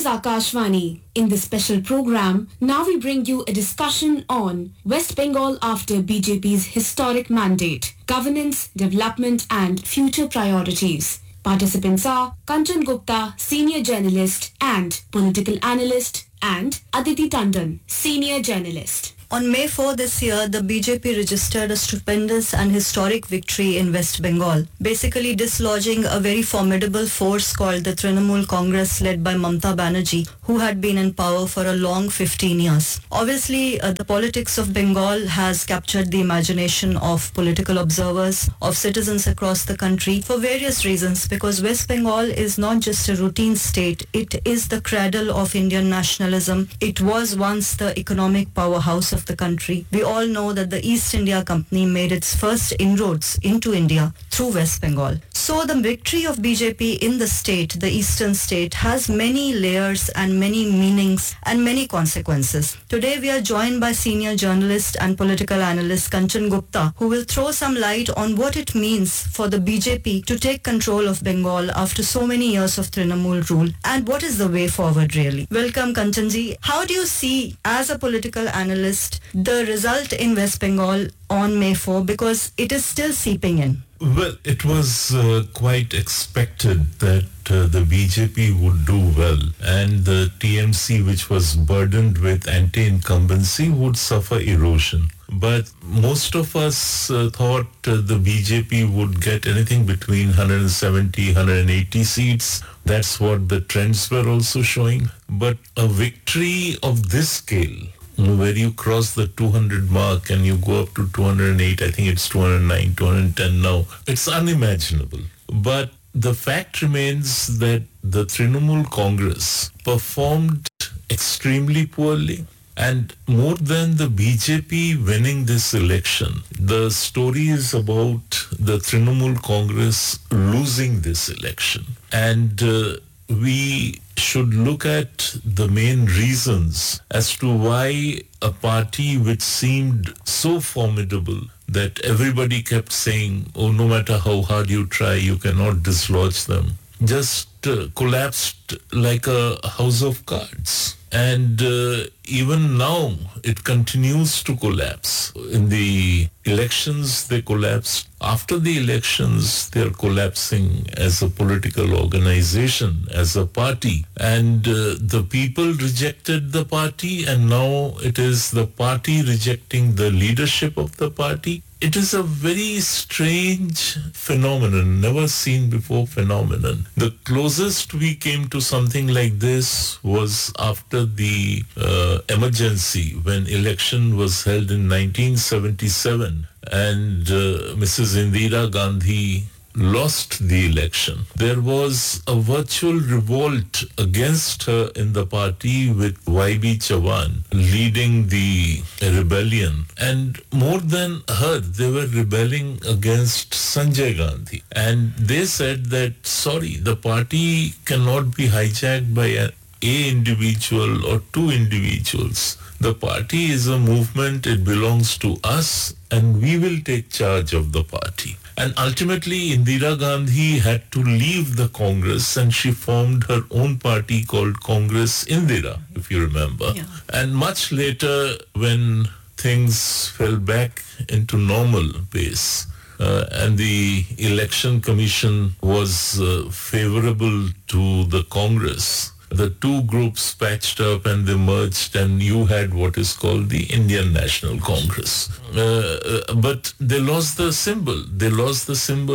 is Akashvani. In this special program, now we bring you a discussion on West Bengal after BJP's historic mandate, governance, development and future priorities. Participants are Kanchan Gupta, senior journalist and political analyst, and Aditi Tandon, senior journalist. On May 4 this year, the BJP registered a stupendous and historic victory in West Bengal, basically dislodging a very formidable force called the Trinamool Congress led by Mamata Banerjee, who had been in power for a long 15 years. Obviously, the politics of Bengal has captured the imagination of political observers, of citizens across the country for various reasons, because West Bengal is not just a routine state, it is the cradle of Indian nationalism. It was once the economic powerhouse of the country. We all know that the East India Company made its first inroads into India through West Bengal. So the victory of BJP in the state, the eastern state, has many layers and many meanings and many consequences. Today we are joined by senior journalist and political analyst Kanchan Gupta, who will throw some light on what it means for the BJP to take control of Bengal after so many years of Trinamool rule, and what is the way forward really. Welcome Kanchanji. How do you see, as a political analyst, the result in West Bengal on May 4, because it is still seeping in? Well, it was quite expected that the BJP would do well, and the TMC, which was burdened with anti-incumbency, would suffer erosion. But most of us thought the BJP would get anything between 170, 180 seats. That's what the trends were also showing. But a victory of this scale, where you cross the 200 mark and you go up to 208, I think it's 209, 210 now, it's unimaginable. But the fact remains that the Trinamool Congress performed extremely poorly. And more than the BJP winning this election, the story is about the Trinamool Congress losing this election. And we should look at the main reasons as to why a party which seemed so formidable that everybody kept saying, oh, no matter how hard you try, you cannot dislodge them, just collapsed like a house of cards. And even now, it continues to collapse. In the elections, they collapsed. After the elections, they're collapsing as a political organization, as a party. And the people rejected the party, and now it is the party rejecting the leadership of the party. It is a very strange phenomenon, never seen before phenomenon. The closest we came to something like this was after the emergency, when election was held in 1977, and Mrs. Indira Gandhi lost the election. There was a virtual revolt against her in the party, with YB Chavan leading the rebellion. And more than her, they were rebelling against Sanjay Gandhi. And they said that, sorry, the party cannot be hijacked by a individual or two individuals. The party is a movement, it belongs to us, and we will take charge of the party. And ultimately, Indira Gandhi had to leave the Congress, and she formed her own party called Congress Indira, if you remember. Yeah. And much later, when things fell back into normal pace, and the election commission was favorable to the Congress, the two groups patched up and they merged, and you had what is called the Indian National Congress. But they lost the symbol. They lost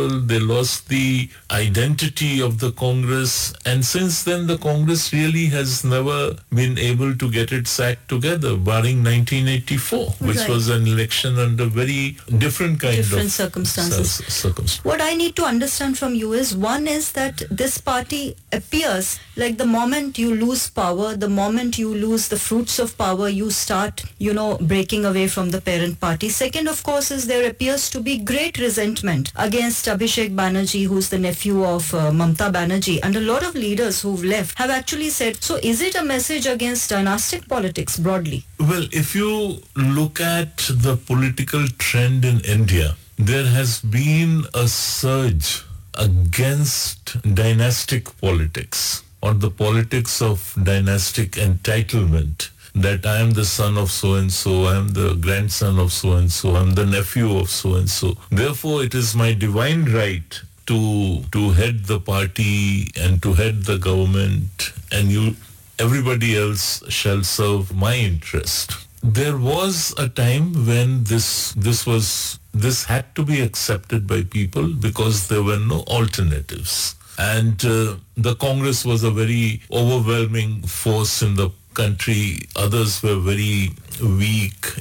the identity of the Congress. And since then, the Congress really has never been able to get its act together, barring 1984, which right. was an election under very different circumstances. What I need to understand from you is, one is that this party appears like the moment you lose power, the moment you lose the fruits of power, you start, breaking away from the parent party. Second, of course, is there appears to be great resentment against Abhishek Banerjee, who's the nephew of Mamata Banerjee, and a lot of leaders who've left have actually said, so is it a message against dynastic politics broadly? Well, if you look at the political trend in India, there has been a surge against dynastic politics. or the politics of dynastic entitlement, that I am the son of so-and-so, I am the grandson of so-and-so, I am the nephew of so-and-so. Therefore, it is my divine right to head the party and to head the government, and everybody else shall serve my interest. There was a time when this had to be accepted by people because there were no alternatives. And the Congress was a very overwhelming force in the country. Others were very weak